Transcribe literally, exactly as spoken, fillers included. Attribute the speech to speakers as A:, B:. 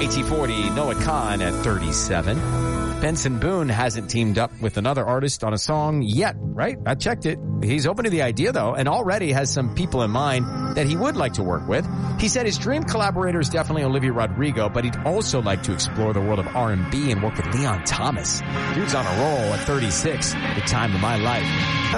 A: A T forty, Noah Kahan at thirty-seven. Benson Boone hasn't teamed up with another artist on a song yet, right? I checked it. He's open to the idea, though, and already has some people in mind that he would like to work with. He said his dream collaborator is definitely Olivia Rodrigo, but he'd also like to explore the world of R and B and work with Leon Thomas. Dude's on a roll at thirty-six, the time of my life.